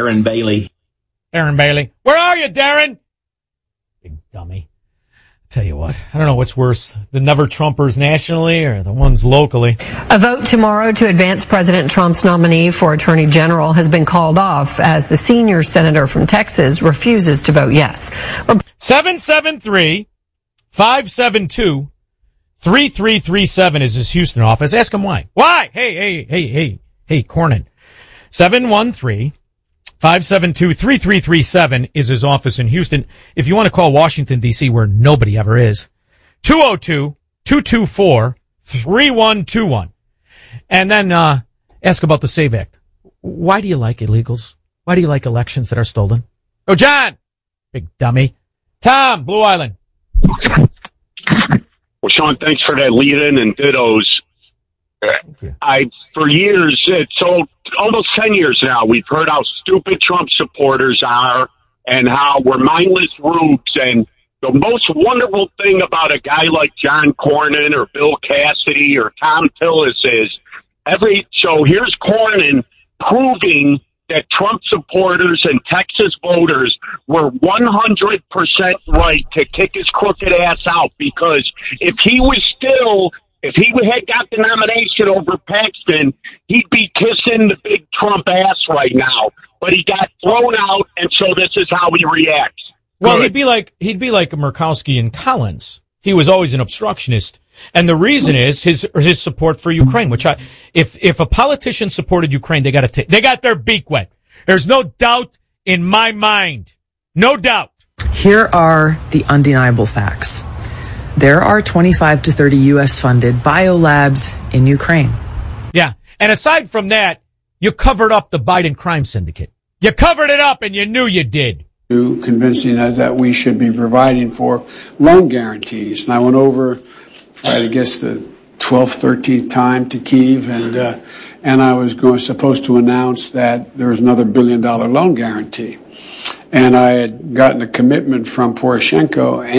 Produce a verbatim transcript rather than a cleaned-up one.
Darren Bailey. Darren Bailey. Where are you, Darren? Big dummy. Tell you what, I don't know what's worse, the never-Trumpers nationally or the ones locally. A vote tomorrow to advance President Trump's nominee for Attorney General has been called off as the senior senator from Texas refuses to vote yes. seven seven three, five seven two, three three three seven is his Houston office. Ask him why. Why? Hey, hey, hey, hey, hey, Cornyn. seven one three, five seven two, three three three seven is his office in Houston. If you want to call Washington, D C, where nobody ever is, two oh two, two two four, three one two one. And then uh ask about the SAVE Act. Why do you like illegals? Why do you like elections that are stolen? Oh, John! Big dummy. Tom, Blue Island. Well, Sean, thanks for that lead-in and dittos. I, for years, it's so almost ten years now, we've heard how stupid Trump supporters are and how we're mindless rubes. And the most wonderful thing about a guy like John Cornyn or Bill Cassidy or Tom Tillis is every, so here's Cornyn proving that Trump supporters and Texas voters were one hundred percent right to kick his crooked ass out, because if he was still If he had got the nomination over Paxton, he'd be kissing the big Trump ass right now. But he got thrown out, and so this is how he reacts. Well, Good. he'd be like he'd be like Murkowski and Collins. He was always an obstructionist, and the reason is his his support for Ukraine. Which I, if if a politician supported Ukraine, they got to take they got their beak wet. There's no doubt in my mind, no doubt. Here are the undeniable facts. There are twenty-five to thirty U S funded biolabs in Ukraine. Yeah. And aside from that, you covered up the Biden crime syndicate. You covered it up, and you knew you did. Convincing us that we should be providing for loan guarantees. And I went over, I guess, the twelfth, thirteenth time to Kyiv, and uh, and I was going supposed to announce that there was another billion dollar loan guarantee. And I had gotten a commitment from Poroshenko.